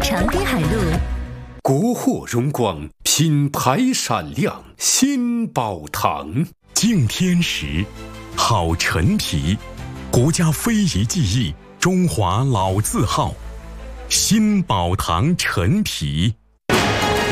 长滨海路。 国货荣光，品牌闪亮，新宝堂。 敬天时，好陈皮，国家非遗技艺，中华老字号，新宝堂陈皮。